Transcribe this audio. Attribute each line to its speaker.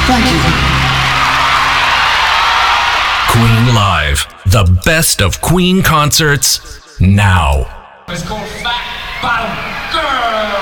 Speaker 1: Thank you.
Speaker 2: Queen Live, the best of Queen concerts now.
Speaker 3: It's called Fat Bottom Girl.